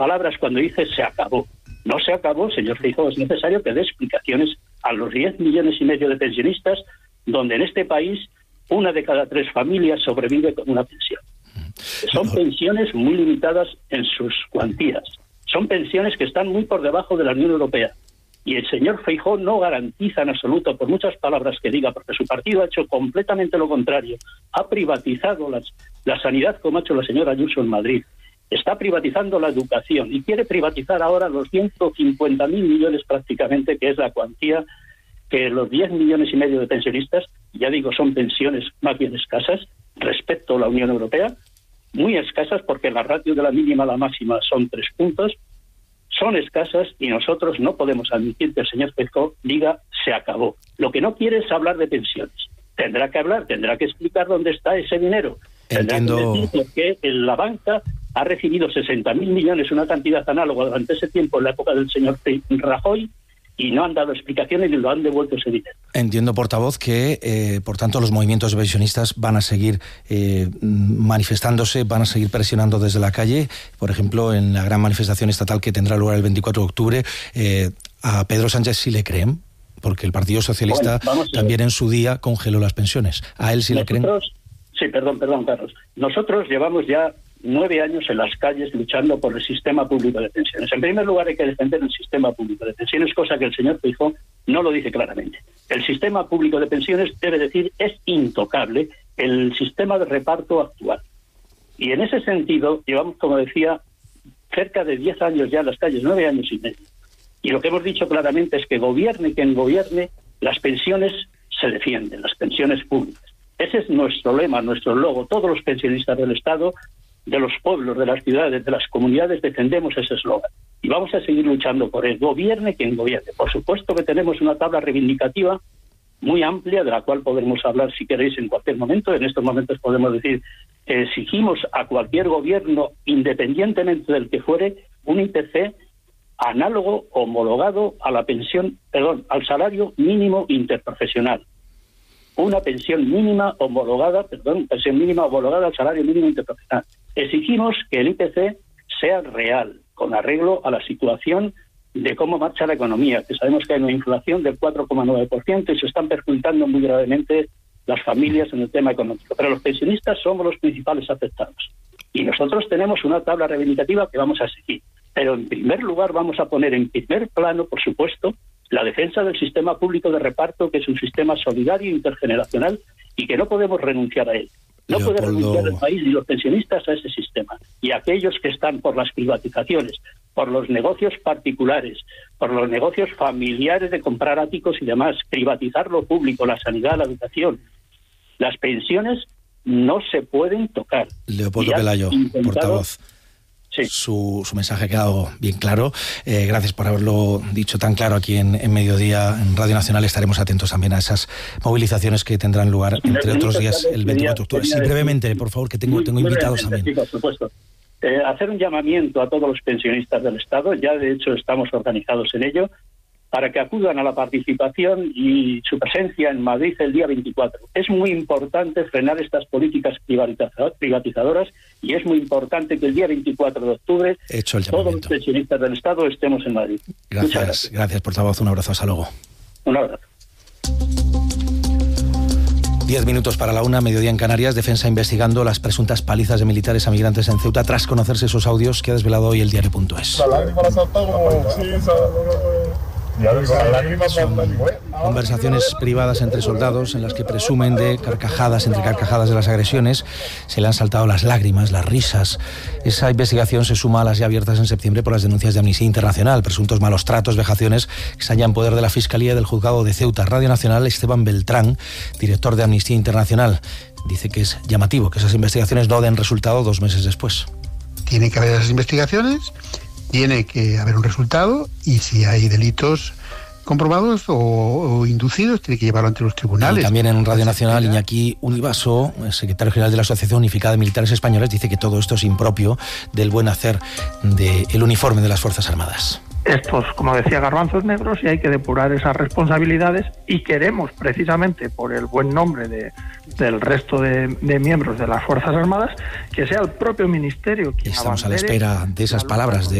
palabras cuando dice se acabó. No se acabó, señor Feijóo, es necesario que dé explicaciones a los 10,5 millones de pensionistas, donde en este país 1 de cada 3 familias sobrevive con una pensión. Son pensiones muy limitadas en sus cuantías. Son pensiones que están muy por debajo de la Unión Europea. Y el señor Feijóo no garantiza en absoluto, por muchas palabras que diga, porque su partido ha hecho completamente lo contrario. Ha privatizado la sanidad, como ha hecho la señora Ayuso en Madrid. Está privatizando la educación y quiere privatizar ahora los 150.000 millones prácticamente, que es la cuantía que los 10,5 millones de pensionistas, ya digo, son pensiones más bien escasas respecto a la Unión Europea, muy escasas porque la ratio de la mínima a la máxima son 3 puntos, son escasas y nosotros no podemos admitir que el señor Feijóo diga se acabó. Lo que no quiere es hablar de pensiones. Tendrá que explicar dónde está ese dinero. Entiendo. Tendrá que decir por qué la banca ha recibido 60.000 millones, una cantidad análoga durante ese tiempo en la época del señor Rajoy, y no han dado explicaciones y lo han devuelto ese dinero. Entiendo, portavoz, que por tanto los movimientos de pensionistas van a seguir manifestándose, van a seguir presionando desde la calle. Por ejemplo, en la gran manifestación estatal que tendrá lugar el 24 de octubre, a Pedro Sánchez sí le creen, porque el Partido Socialista también en su día congeló las pensiones. ¿A él sí le creen? Sí, perdón, Carlos. Nosotros llevamos ya 9 años en las calles luchando por el sistema público de pensiones. En primer lugar, hay que defender el sistema público de pensiones, cosa que el señor Feijóo no lo dice claramente. El sistema público de pensiones, debe decir, es intocable el sistema de reparto actual. Y en ese sentido, llevamos, como decía, cerca de 10 años ya en las calles, 9 años y medio. Y lo que hemos dicho claramente es que gobierne quien gobierne, las pensiones se defienden, las pensiones públicas. Ese es nuestro lema, nuestro logo. Todos los pensionistas del Estado, de los pueblos, de las ciudades, de las comunidades, defendemos ese eslogan. Y vamos a seguir luchando por él. Gobierne quien gobierne. Por supuesto que tenemos una tabla reivindicativa muy amplia, de la cual podremos hablar, si queréis, en cualquier momento. En estos momentos podemos decir que exigimos a cualquier gobierno, independientemente del que fuere, un IPC análogo, homologado a la al salario mínimo interprofesional. Una pensión mínima homologada al salario mínimo interprofesional. Exigimos que el IPC sea real, con arreglo a la situación de cómo marcha la economía, que sabemos que hay una inflación del 4,9% y se están perjudicando muy gravemente las familias en el tema económico. Pero los pensionistas somos los principales afectados. Y nosotros tenemos una tabla reivindicativa que vamos a seguir. Pero en primer lugar vamos a poner en primer plano, por supuesto, la defensa del sistema público de reparto, que es un sistema solidario e intergeneracional y que no podemos renunciar a él. No puede renunciar el país y los pensionistas a ese sistema. Y aquellos que están por las privatizaciones, por los negocios particulares, por los negocios familiares de comprar áticos y demás, privatizar lo público, la sanidad, la educación, las pensiones no se pueden tocar. Leopoldo Pelayo, portavoz. Sí. Su mensaje ha quedado bien claro. Gracias por haberlo dicho tan claro aquí en Mediodía, en Radio Nacional. Estaremos atentos también a esas movilizaciones que tendrán lugar, entre otros días, el 24 de octubre. Sí, brevemente, por favor, que tengo invitados también. Sí, por supuesto. Hacer un llamamiento a todos los pensionistas del Estado, ya de hecho estamos organizados en ello, para que acudan a la participación y su presencia en Madrid el día 24. Es muy importante frenar estas políticas privatizadoras y es muy importante que el día 24 de octubre todos los pensionistas del Estado estemos en Madrid. Gracias, portavoz. Un abrazo. Hasta luego. Un abrazo. 10 minutos para la 1, mediodía en Canarias. Defensa investigando las presuntas palizas de militares a migrantes en Ceuta tras conocerse esos audios que ha desvelado hoy el diario.es. Conversaciones privadas entre soldados en las que presumen de entre carcajadas de las agresiones. Se le han saltado las lágrimas, las risas. Esa investigación se suma a las ya abiertas en septiembre por las denuncias de Amnistía Internacional, presuntos malos tratos, vejaciones que se hallan en poder de la Fiscalía y del Juzgado de Ceuta. Radio Nacional, Esteban Beltrán, director de Amnistía Internacional, dice que es llamativo que esas investigaciones no den resultado 2 meses después. Tiene que haber esas investigaciones, tiene que haber un resultado y si hay delitos comprobados o inducidos, tiene que llevarlo ante los tribunales. Y también en Radio Nacional, Iñaki Univaso, secretario general de la Asociación Unificada de Militares Españoles, dice que todo esto es impropio del buen hacer del uniforme de las Fuerzas Armadas. Estos, como decía, garbanzos negros, y hay que depurar esas responsabilidades, y queremos, precisamente por el buen nombre del resto de miembros de las Fuerzas Armadas, que sea el propio Ministerio quien Estamos a la espera de esas palabras de